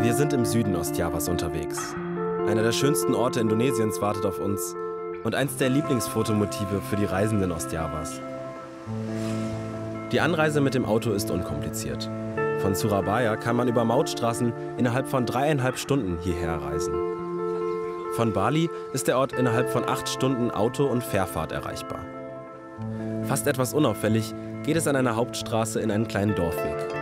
Wir sind im Süden Ostjavas unterwegs. Einer der schönsten Orte Indonesiens wartet auf uns und eins der Lieblingsfotomotive für die Reisenden Ostjavas. Die Anreise mit dem Auto ist unkompliziert. Von Surabaya kann man über Mautstraßen innerhalb von 3,5 Stunden hierher reisen. Von Bali ist der Ort innerhalb von 8 Stunden Auto- und Fährfahrt erreichbar. Fast etwas unauffällig geht es an einer Hauptstraße in einen kleinen Dorfweg.